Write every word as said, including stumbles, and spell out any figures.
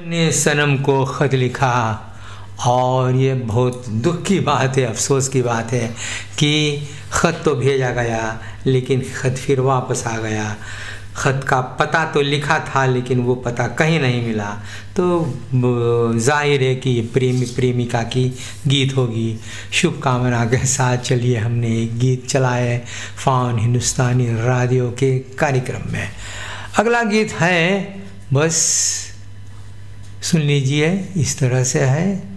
ने सनम को ख़त लिखा, और ये बहुत दुख की बात है, अफसोस की बात है कि ख़त तो भेजा गया लेकिन ख़त फिर वापस आ गया। ख़त का पता तो लिखा था लेकिन वो पता कहीं नहीं मिला। तो जाहिर है कि ये प्रेमी प्रेमिका की गीत होगी। शुभकामना के साथ चलिए हमने एक गीत चलाए फाउन हिंदुस्तानी रेडियो के कार्यक्रम में। अगला गीत है, बस सुन लीजिए, इस तरह से है।